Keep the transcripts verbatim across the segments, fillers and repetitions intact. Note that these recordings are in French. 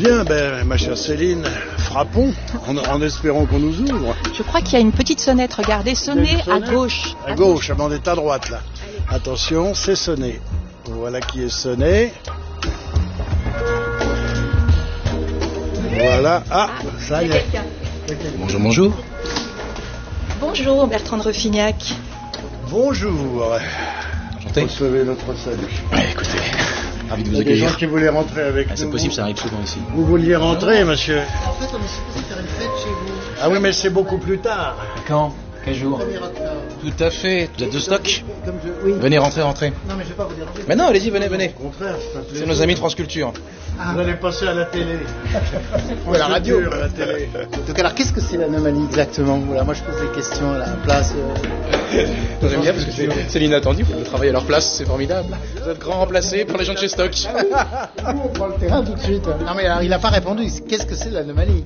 Bien, ben, ma chère Céline, frappons en, en espérant qu'on nous ouvre. Je crois qu'il y a une petite sonnette, regardez, sonnez à gauche. À, à gauche, gauche. Avant d'être à droite là. Allez. Attention, c'est sonné. Voilà qui est sonné. Voilà, ah, ah ça y est. Bonjour, bonjour. Bonjour Bertrand de Refignac. Bonjour. Enchanté. Recevez notre salut. Ouais, écoutez, ravi de vous Il y a des accueillir. gens qui voulaient rentrer avec ah, nous. C'est possible, ça arrive souvent ici. Vous vouliez rentrer, non. Monsieur? En fait, on est supposé faire une fête chez vous. Ah oui, mais c'est beaucoup plus tard. Quand? Quel jour? Tout à fait. Vous êtes de stock? Comme je... oui. Venez, rentrez, rentrez. Non, mais je vais pas vous déranger. Mais non, allez-y, venez, venez. Au contraire, c'est, c'est nos amis de France Culture. Ah. Vous allez passer à la télé. Ou à la radio. À la télé. Donc alors, qu'est-ce que c'est l'anomalie exactement? Voilà, moi je pose des questions à la place. Euh... J'aime bien parce que c'est, c'est l'inattendu. Vous travaillez à leur place, c'est formidable. Vous êtes grand remplacé par les gens de chez Stock. Nous, on prend le terrain tout de suite. Non, mais alors, il n'a pas répondu. Qu'est-ce que c'est l'anomalie?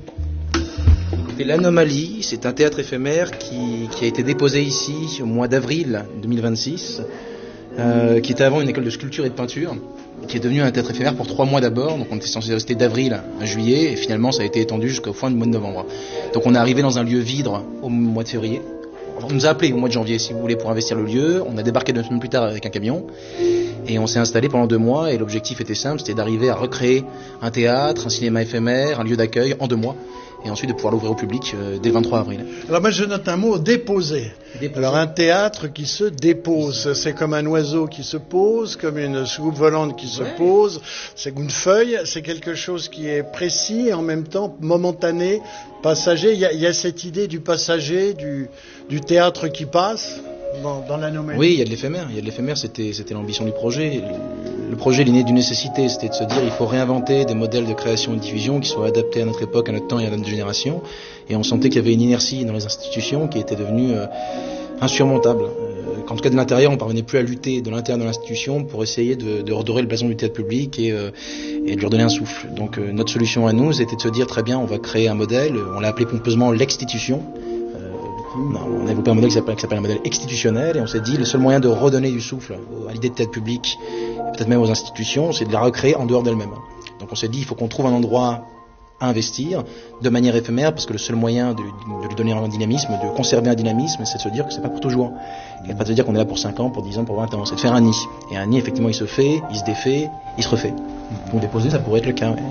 Et l'Anomalie, c'est un théâtre éphémère qui, qui a été déposé ici au mois d'avril deux mille vingt-six, euh, qui était avant une école de sculpture et de peinture, qui est devenu un théâtre éphémère pour trois mois d'abord. Donc on était censé rester d'avril à juillet, et finalement ça a été étendu jusqu'au fin du mois de novembre. Donc on est arrivé dans un lieu vide au mois de février. On nous a appelé au mois de janvier, si vous voulez, pour investir le lieu. On a débarqué deux semaines plus tard avec un camion, et on s'est installé pendant deux mois, et l'objectif était simple, c'était d'arriver à recréer un théâtre, un cinéma éphémère, un lieu d'accueil en deux mois, et ensuite de pouvoir l'ouvrir au public euh, dès le vingt-trois avril. Alors moi je note un mot, déposer. déposer. Alors un théâtre qui se dépose, c'est comme un oiseau qui se pose, comme une soucoupe volante qui se ouais. pose, c'est une feuille, c'est quelque chose qui est précis et en même temps momentané, passager. Il y a, il y a cette idée du passager, du, du théâtre qui passe dans, dans l'anomalie. Oui, il y a de l'éphémère, il y a de l'éphémère, c'était, c'était l'ambition du projet. Le projet, il est né d'une nécessité, c'était de se dire il faut réinventer des modèles de création et de diffusion qui soient adaptés à notre époque, à notre temps et à notre génération. Et on sentait qu'il y avait une inertie dans les institutions qui était devenue euh, insurmontable. Euh, qu'en tout cas de l'intérieur, on ne parvenait plus à lutter de l'intérieur de l'institution pour essayer de, de redorer le blason du théâtre public et, euh, et de lui redonner un souffle. Donc euh, notre solution à nous, c'était de se dire très bien, on va créer un modèle, on l'a appelé pompeusement l'exstitution. Non, on a développé un modèle qui s'appelle, qui s'appelle un modèle institutionnel, et on s'est dit le seul moyen de redonner du souffle à l'idée de théâtre public, et peut-être même aux institutions, c'est de la recréer en dehors d'elle-même. Donc on s'est dit il faut qu'on trouve un endroit à investir de manière éphémère, parce que le seul moyen de, de lui donner un dynamisme, de conserver un dynamisme, c'est de se dire que c'est pas pour toujours. Et pas de se dire qu'on est là pour cinq ans, pour dix ans, pour vingt ans. C'est de faire un nid. Et un nid, effectivement, il se fait, il se défait, il se refait. Donc déposer, ça pourrait être le cas. Ouais.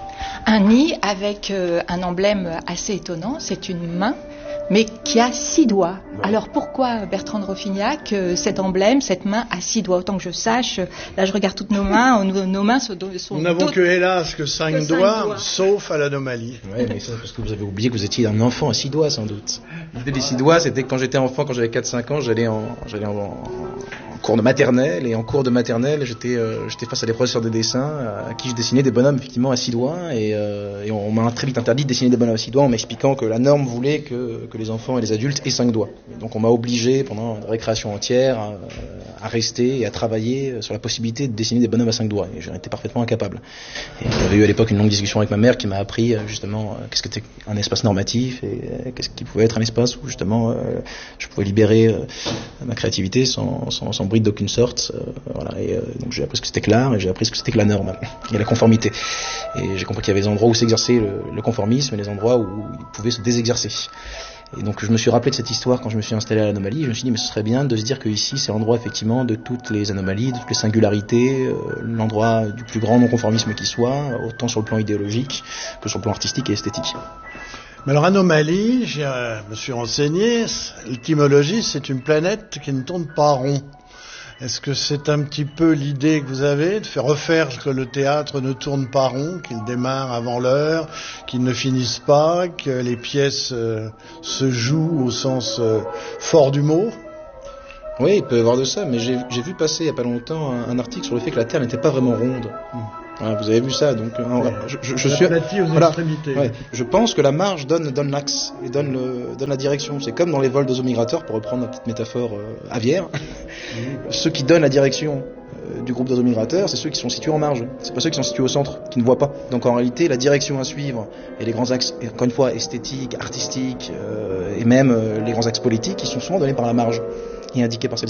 Un nid avec euh, un emblème assez étonnant, c'est une main, mais qui a six doigts. Ouais. Alors pourquoi, Bertrand de Refignac, euh, cet emblème, cette main à six doigts? Autant que je sache, là je regarde toutes nos mains, nos, nos mains sont... sont Nous n'avons que, hélas, que cinq, que cinq doigts, doigts, sauf à l'anomalie. Oui, mais ça, parce que vous avez oublié que vous étiez un enfant à six doigts, sans doute. L'idée des six doigts, c'était que quand j'étais enfant, quand j'avais quatre cinq ans, j'allais en, j'allais en, en, en cours de maternelle, et en cours de maternelle, j'étais, euh, j'étais face à des professeurs de dessin à qui je dessinais des bonhommes, effectivement, à six doigts, et, euh, et on, on m'a très vite interdit de dessiner des bonhommes à six doigts en m'expliquant que la norme voulait que, que les enfants et les adultes aient cinq doigts. Et donc on m'a obligé pendant une récréation entière à, à rester et à travailler sur la possibilité de dessiner des bonhommes à cinq doigts, et j'en étais parfaitement incapable. Et j'avais eu à l'époque une longue discussion avec ma mère qui m'a appris justement euh, qu'est-ce que c'était un espace normatif, et euh, qu'est-ce qui pouvait être un espace où justement euh, je pouvais libérer euh, ma créativité sans, sans, sans bride d'aucune sorte. Euh, voilà. Et euh, donc j'ai appris ce que c'était que l'art, et j'ai appris ce que c'était que la norme et la conformité. Et j'ai compris qu'il y avait des endroits où s'exerçait le, le conformisme et des endroits où il pouvait se désexercer. Et donc je me suis rappelé de cette histoire quand je me suis installé à l'anomalie. Je me suis dit mais ce serait bien de se dire que ici c'est l'endroit effectivement de toutes les anomalies, de toutes les singularités, euh, l'endroit du plus grand non-conformisme qui soit, autant sur le plan idéologique que sur le plan artistique et esthétique. Mais alors anomalie, je euh, me suis renseigné, l'étymologie c'est une planète qui ne tourne pas rond. Est-ce que c'est un petit peu l'idée que vous avez de faire refaire que le théâtre ne tourne pas rond, qu'il démarre avant l'heure, qu'il ne finisse pas, que les pièces euh, se jouent au sens euh, fort du mot? Oui, il peut y avoir de ça, mais j'ai, j'ai vu passer il n'y a pas longtemps un, un article sur le fait que la Terre n'était pas vraiment ronde. Mmh. Voilà, vous avez vu ça, donc euh, je, je, je suis. Aux voilà, extrémités. Ouais, je pense que la marge donne donne l'axe et donne le donne la direction. C'est comme dans les vols d'oiseaux migrateurs, pour reprendre la petite métaphore euh, aviaire. Mmh. Ceux qui donnent la direction euh, du groupe d'oiseaux migrateurs, c'est ceux qui sont situés en marge. C'est pas ceux qui sont situés au centre, qui ne voient pas. Donc en réalité, la direction à suivre et les grands axes, et encore une fois, esthétiques, artistiques euh, et même euh, les grands axes politiques, ils sont souvent donnés par la marge et indiqués par celle-ci.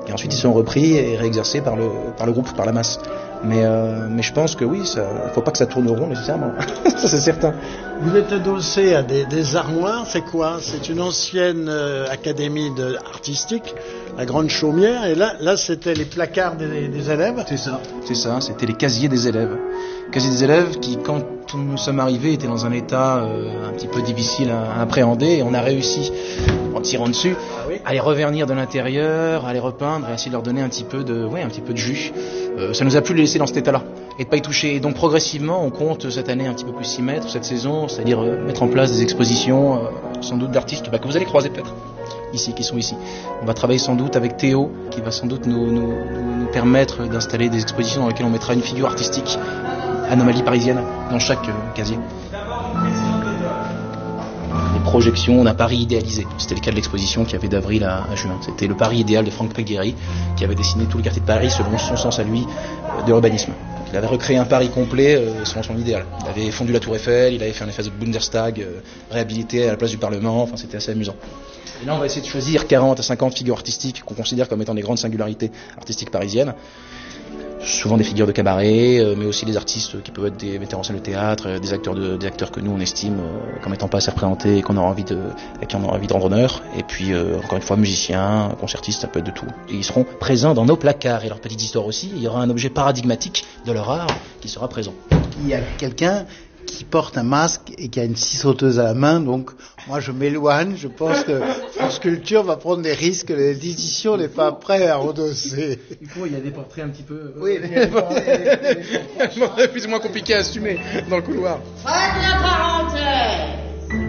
Et ensuite, ils sont repris et réexercés par le, par le groupe, par la masse. Mais, euh, mais je pense que oui, il ne faut pas que ça tourne rond nécessairement, ça c'est certain. Vous êtes adossé à des, des armoires, c'est quoi? C'est une ancienne euh, académie de, artistique, la Grande Chaumière, et là, là c'était les placards des, des élèves? C'est ça. C'est ça, c'était les casiers des élèves. Casiers des élèves qui, quand nous sommes arrivés, étaient dans un état euh, un petit peu difficile à, à appréhender, et on a réussi, en tirant dessus, ah oui. à les revernir de l'intérieur, à les repeindre, et à essayer de leur donner un petit peu de, ouais, un petit peu de jus. Euh, ça nous a plu de les laisser dans cet état-là et de pas y toucher. Et donc progressivement, on compte cette année un petit peu plus s'y mettre, cette saison, c'est-à-dire euh, mettre en place des expositions, euh, sans doute d'artistes bah, que vous allez croiser peut-être ici, qui sont ici. On va travailler sans doute avec Théo, qui va sans doute nous, nous, nous permettre d'installer des expositions dans lesquelles on mettra une figure artistique, anomalie parisienne, dans chaque euh, casier. Les projections d'un Paris idéalisé. C'était le cas de l'exposition qu'il y avait d'avril à, à juin. C'était le Paris idéal de Franck Pelgueri, qui avait dessiné tout le quartier de Paris selon son sens à lui euh, de l'urbanisme. Il avait recréé un Paris complet euh, selon son idéal. Il avait fondu la Tour Eiffel, il avait fait un effet de Bundestag euh, réhabilité à la place du Parlement, enfin c'était assez amusant. Et là on va essayer de choisir quarante à cinquante figures artistiques qu'on considère comme étant des grandes singularités artistiques parisiennes. Souvent des figures de cabaret, euh, mais aussi des artistes qui peuvent être des metteurs en scène de théâtre, euh, des acteurs de, des acteurs que nous on estime euh, comme étant pas assez représentés et qu'on aura envie de, à qui on aura envie de rendre honneur. Et puis euh, encore une fois musiciens, concertistes, ça peut être de tout. Et ils seront présents dans nos placards et leurs petites histoires aussi. Il y aura un objet paradigmatique de leur art qui sera présent. Il y a quelqu'un qui porte un masque et qui a une scie sauteuse à la main, donc moi je m'éloigne, je pense que France Culture va prendre des risques, l'édition n'est pas prête à endosser. Du coup il y a des portraits un petit peu... Oui, mais c'est plus ou moins compliqué à assumer dans le couloir. Faites la parenthèse.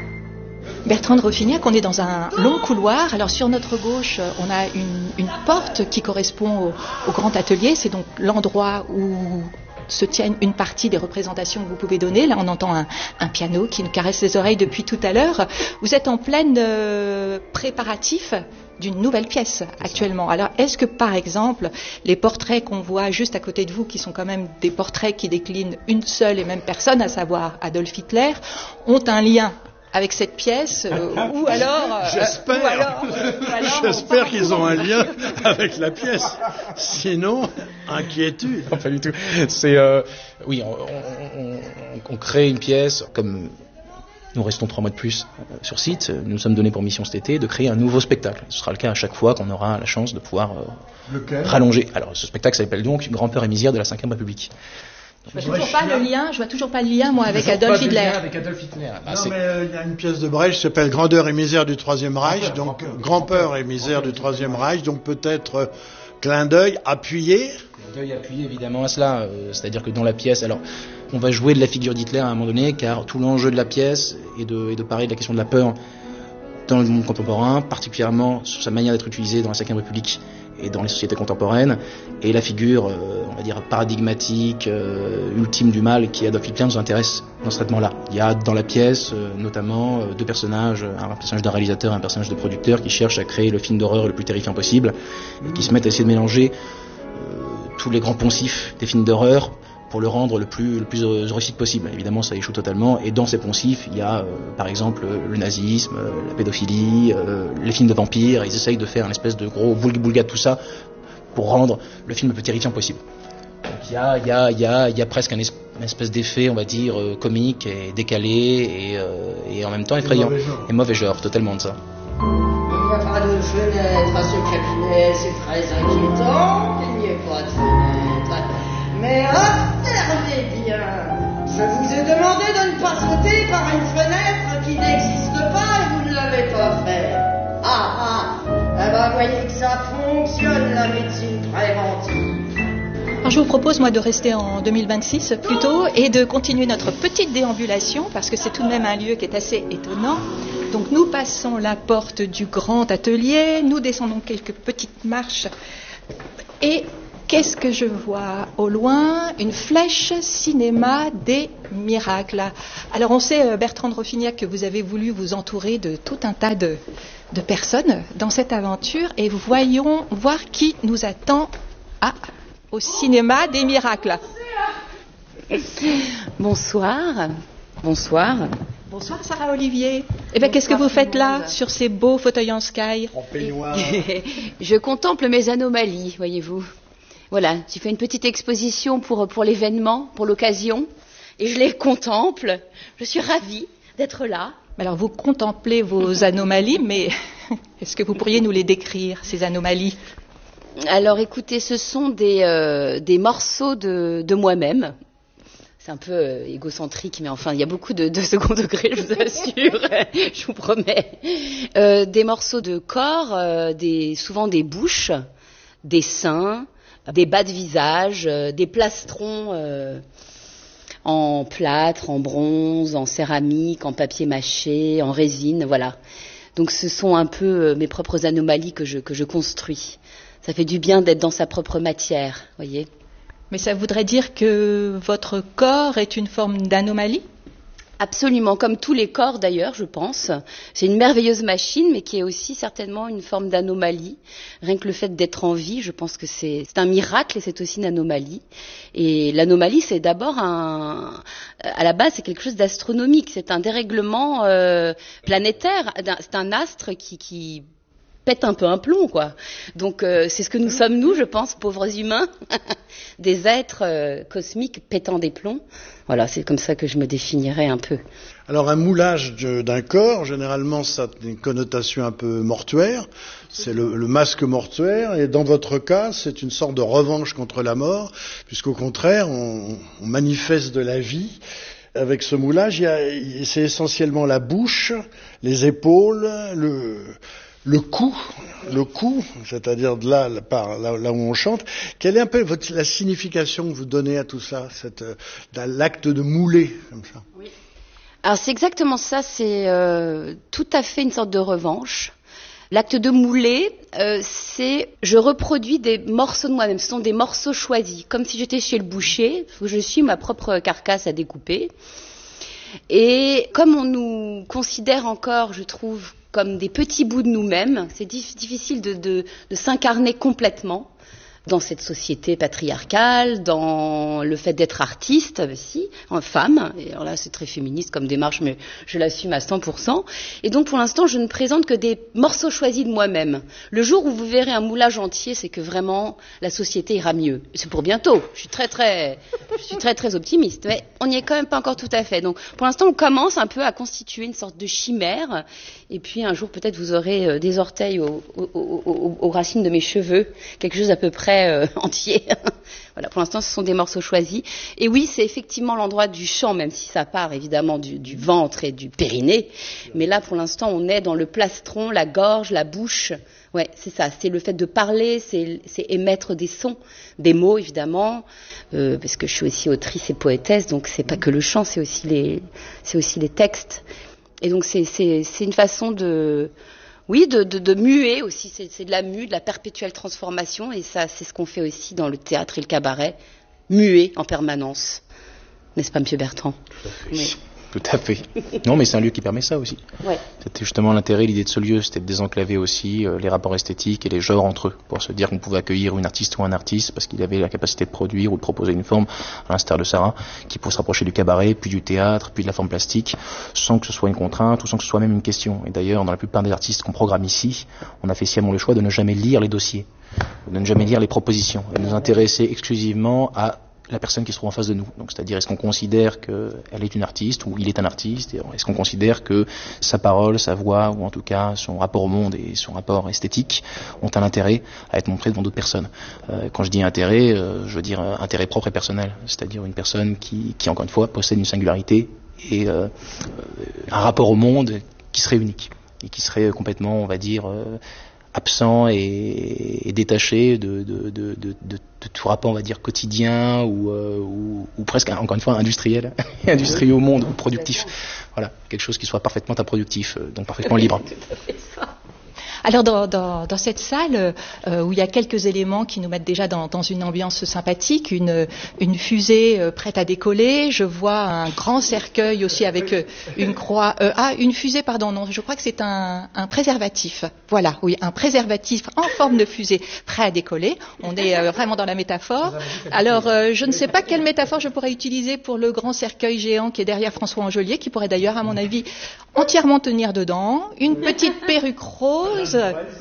Bertrand de Roffignac, on est dans un long couloir. Alors sur notre gauche, on a une, une porte qui correspond au, au grand atelier. C'est donc l'endroit où se tiennent une partie des représentations que vous pouvez donner. Là, on entend un, un piano qui nous caresse les oreilles depuis tout à l'heure. Vous êtes en pleine euh, préparatif d'une nouvelle pièce actuellement. Alors, est-ce que, par exemple, les portraits qu'on voit juste à côté de vous, qui sont quand même des portraits qui déclinent une seule et même personne, à savoir Adolf Hitler, ont un lien avec cette pièce, euh, ou alors... Euh, J'espère, ou alors, ou alors j'espère qu'ils ont un lien avec la pièce. Sinon, inquiétude. Non, pas du tout. C'est, euh, oui, on, on, on, on crée une pièce, comme nous restons trois mois de plus euh, sur site, nous nous sommes donnés pour mission cet été de créer un nouveau spectacle. Ce sera le cas à chaque fois qu'on aura la chance de pouvoir euh, rallonger. Alors, ce spectacle s'appelle donc Grand-peur et misère de la cinquième République. Je vois toujours pas le lien, je vois toujours pas le lien, moi, avec Adolf Hitler. Avec Adolf Hitler. Bah, non, mais euh, il y a une pièce de Brecht qui s'appelle Grandeur et misère du Troisième Reich, donc Grand-peur et misère du Troisième Reich, donc peut-être euh, clin d'œil appuyé. Clin d'œil appuyé évidemment à cela, euh, c'est-à-dire que dans la pièce, alors on va jouer de la figure d'Hitler à un moment donné, car tout l'enjeu de la pièce est de, est de parler de la question de la peur dans le monde contemporain, particulièrement sur sa manière d'être utilisée dans la cinquième République et dans les sociétés contemporaines, et la figure, euh, on va dire, paradigmatique, euh, ultime du mal qui est Adolf Hitler nous intéresse dans ce traitement-là. Il y a dans la pièce, euh, notamment, euh, deux personnages, un personnage d'un réalisateur et un personnage de producteur qui cherchent à créer le film d'horreur le plus terrifiant possible, et qui se mettent à essayer de mélanger euh, tous les grands poncifs des films d'horreur pour le rendre le plus, le plus horrifique possible. Évidemment, ça échoue totalement. Et dans ces poncifs, il y a, euh, par exemple, le nazisme, euh, la pédophilie, euh, les films de vampires. Ils essayent de faire une espèce de gros boulga de tout ça pour rendre le film le plus terrifiant possible. Donc il y a, il y a, il y a, il y a presque un es- une espèce d'effet, on va dire, euh, comique et décalé et, euh, et en même temps effrayant. Mauvais genre. Et mauvais genre, totalement de ça. Il n'y a pas de fenêtre à ce cabinet, c'est très inquiétant qu'il n'y ait pas de fenêtre. Mais observez bien, je vous ai demandé de ne pas sauter par une fenêtre qui n'existe pas et vous ne l'avez pas fait. Ah ah, eh ben voyez que ça fonctionne la médecine préventive. Alors je vous propose, moi, de rester en deux mille vingt-six plutôt et de continuer notre petite déambulation parce que c'est tout de même un lieu qui est assez étonnant. Donc nous passons la porte du grand atelier, nous descendons quelques petites marches et qu'est-ce que je vois au loin? Une flèche cinéma des miracles. Alors on sait, Bertrand de Roffignac, que vous avez voulu vous entourer de tout un tas de, de personnes dans cette aventure et voyons voir qui nous attend à, au cinéma des miracles. Bonsoir, bonsoir. Bonsoir Sarah Olivier. Eh bien, qu'est-ce que vous faites là, sur ces beaux fauteuils en sky? En peignoir. Je contemple mes anomalies, voyez-vous. Voilà, j'ai fait une petite exposition pour, pour l'événement, pour l'occasion, et je les contemple. Je suis ravie d'être là. Alors, vous contemplez vos anomalies, mais est-ce que vous pourriez nous les décrire, ces anomalies? Alors, écoutez, ce sont des, euh, des morceaux de, de moi-même. C'est un peu euh, égocentrique, mais enfin, il y a beaucoup de, de second degré, je vous assure, je vous promets. Euh, des morceaux de corps, euh, des, souvent des bouches, des seins, des bas de visage, euh, des plastrons euh, en plâtre, en bronze, en céramique, en papier mâché, en résine, voilà. Donc ce sont un peu euh, mes propres anomalies que je, que je construis. Ça fait du bien d'être dans sa propre matière, voyez. Mais ça voudrait dire que votre corps est une forme d'anomalie? Absolument, comme tous les corps d'ailleurs, je pense. C'est une merveilleuse machine, mais qui est aussi certainement une forme d'anomalie. Rien que le fait d'être en vie, je pense que c'est, c'est un miracle et c'est aussi une anomalie. Et l'anomalie, c'est d'abord un... À la base, c'est quelque chose d'astronomique. C'est un dérèglement euh, planétaire. C'est un astre qui... qui pète un peu un plomb, quoi. Donc euh, c'est ce que nous sommes, nous, je pense, pauvres humains, des êtres euh, cosmiques pétant des plombs. Voilà, c'est comme ça que je me définirais un peu. Alors un moulage de, d'un corps, généralement, ça a une connotation un peu mortuaire. C'est le, le masque mortuaire, et dans votre cas, c'est une sorte de revanche contre la mort, puisqu'au contraire, on, on manifeste de la vie. Avec ce moulage, il y a, c'est essentiellement la bouche, les épaules, le... Le cou, le cou, c'est-à-dire de là, par là, là où on chante. Quelle est un peu votre, la signification que vous donnez à tout ça, cette, l'acte de mouler comme ça? Oui. Alors c'est exactement ça, c'est euh, tout à fait une sorte de revanche. L'acte de mouler, euh, c'est je reproduis des morceaux de moi-même. Ce sont des morceaux choisis, comme si j'étais chez le boucher, où je suis ma propre carcasse à découper. Et comme on nous considère encore, je trouve, comme des petits bouts de nous-mêmes, c'est difficile de, de, de s'incarner complètement dans cette société patriarcale, dans le fait d'être artiste aussi, en femme. Et alors là, c'est très féministe comme démarche, mais je l'assume à cent pour cent. Et donc, pour l'instant, je ne présente que des morceaux choisis de moi-même. Le jour où vous verrez un moulage entier, c'est que vraiment, la société ira mieux. C'est pour bientôt. Je suis très, très, je suis très, très optimiste. Mais on n'y est quand même pas encore tout à fait. Donc, pour l'instant, on commence un peu à constituer une sorte de chimère. Et puis, un jour, peut-être, vous aurez des orteils aux, aux, aux, aux racines de mes cheveux. Quelque chose à peu près Euh, entier. Voilà, pour l'instant, ce sont des morceaux choisis. Et oui, c'est effectivement l'endroit du chant, même si ça part évidemment du, du ventre et du périnée. Mais là, pour l'instant, on est dans le plastron, la gorge, la bouche. Ouais, c'est ça. C'est le fait de parler, c'est, c'est émettre des sons, des mots évidemment, euh, parce que je suis aussi autrice et poétesse, donc c'est pas que le chant, c'est aussi les, c'est aussi les textes. Et donc c'est, c'est, c'est une façon de Oui, de, de, de muer aussi, c'est, c'est de la mue, de la perpétuelle transformation, et ça, c'est ce qu'on fait aussi dans le théâtre et le cabaret, muer en permanence. N'est-ce pas, Monsieur Bertrand? Oui. Tout à fait. Non, mais c'est un lieu qui permet ça aussi. Ouais. C'était justement l'intérêt, l'idée de ce lieu, c'était de désenclaver aussi euh, les rapports esthétiques et les genres entre eux, pour se dire qu'on pouvait accueillir une artiste ou un artiste parce qu'il avait la capacité de produire ou de proposer une forme, à l'instar de Sarah, qui pouvait se rapprocher du cabaret, puis du théâtre, puis de la forme plastique, sans que ce soit une contrainte ou sans que ce soit même une question. Et d'ailleurs, dans la plupart des artistes qu'on programme ici, on a fait sciemment le choix de ne jamais lire les dossiers, de ne jamais lire les propositions, et de nous intéresser exclusivement à la personne qui se trouve en face de nous. Donc, c'est-à-dire, est-ce qu'on considère qu'elle est une artiste ou il est un artiste? Est-ce qu'on considère que sa parole, sa voix, ou en tout cas son rapport au monde et son rapport esthétique ont un intérêt à être montrés devant d'autres personnes? euh, Quand je dis intérêt, euh, je veux dire euh, intérêt propre et personnel. C'est-à-dire une personne qui, qui encore une fois, possède une singularité et euh, un rapport au monde qui serait unique et qui serait complètement, on va dire, euh, absent et, et détaché de, de, de, de, de, de tout rapport, on va dire, quotidien ou, euh, ou, ou presque, encore une fois, industriel, industriel au monde, ou productif. Voilà, quelque chose qui soit parfaitement improductif, donc parfaitement libre. Alors dans, dans, dans cette salle euh, où il y a quelques éléments qui nous mettent déjà dans, dans une ambiance sympathique, une, une fusée euh, prête à décoller, je vois un grand cercueil aussi avec euh, une croix. Euh, ah, une fusée, pardon, non, je crois que c'est un, un préservatif. Voilà, oui, un préservatif en forme de fusée prêt à décoller. On est euh, vraiment dans la métaphore. Alors euh, je ne sais pas quelle métaphore je pourrais utiliser pour le grand cercueil géant qui est derrière François Angelier, qui pourrait d'ailleurs, à mon avis, entièrement tenir dedans. Une petite perruque rose,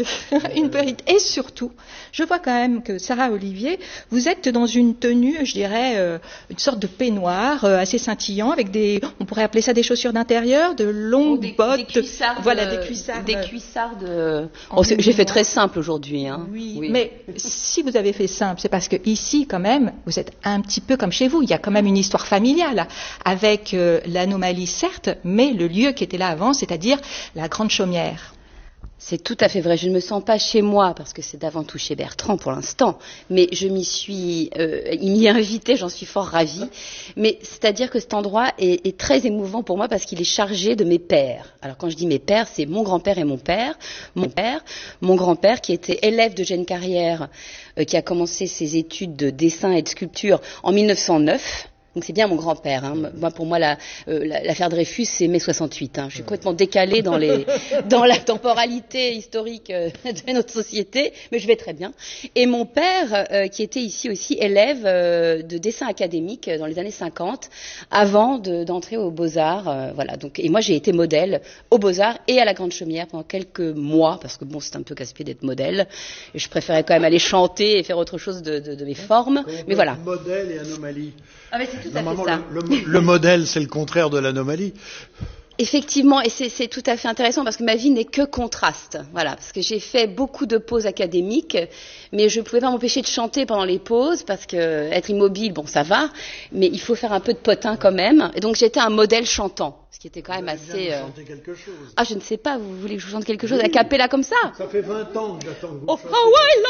une perruque, et surtout, je vois quand même que Sarah Olivier, vous êtes dans une tenue, je dirais, euh, une sorte de peignoir euh, assez scintillant, avec des, on pourrait appeler ça des chaussures d'intérieur, de longues oh, des, bottes, des cuissardes, voilà, des cuissardes, des cuissardes. Oh, j'ai fait très simple aujourd'hui, hein. Oui, oui, mais si vous avez fait simple, c'est parce que ici, quand même, vous êtes un petit peu comme chez vous. Il y a quand même une histoire familiale avec euh, l'anomalie, certes, mais le lieu qui était là avant, c'est-à-dire la Grande Chaumière. C'est tout à fait vrai. Je ne me sens pas chez moi parce que c'est d'avant tout chez Bertrand pour l'instant, mais je m'y suis, euh, il m'y a invité, j'en suis fort ravie. Mais c'est-à-dire que cet endroit est, est très émouvant pour moi parce qu'il est chargé de mes pères. Alors quand je dis mes pères, c'est mon grand-père et mon père. Mon père, mon grand-père qui était élève de Jeanne Carrière, euh, qui a commencé ses études de dessin et de sculpture en mille neuf cent neuf. Donc c'est bien mon grand-père. Hein. Moi, pour moi, la, euh, l'affaire Dreyfus, c'est mai soixante-huit. Hein. Je suis complètement décalée dans, les, dans la temporalité historique euh, de notre société, mais je vais très bien. Et mon père, euh, qui était ici aussi élève euh, de dessin académique dans les années cinquante, avant de, d'entrer aux Beaux-Arts. Euh, voilà. Donc, et moi, j'ai été modèle aux Beaux-Arts et à la Grande Chaumière pendant quelques mois, parce que bon, c'est un peu casse-pied d'être modèle. Et je préférais quand même aller chanter et faire autre chose de, de, de mes formes. Mais voilà. Modèle et anomalie. Ah mais c'est tout à Normalement, fait ça. Le, le, le modèle, c'est le contraire de l'anomalie. Effectivement, et c'est, c'est tout à fait intéressant parce que ma vie n'est que contraste. Voilà, parce que j'ai fait beaucoup de pauses académiques, mais je ne pouvais pas m'empêcher de chanter pendant les pauses parce que être immobile, bon, ça va, mais il faut faire un peu de potin quand même. Et donc j'étais un modèle chantant, ce qui était quand même vous assez. Euh... chanter quelque chose. Ah, je ne sais pas. Vous voulez que je vous chante quelque chose oui. A cappella comme ça? Ça fait vingt ans que j'attends que vous oh, chantez. Oh ouais,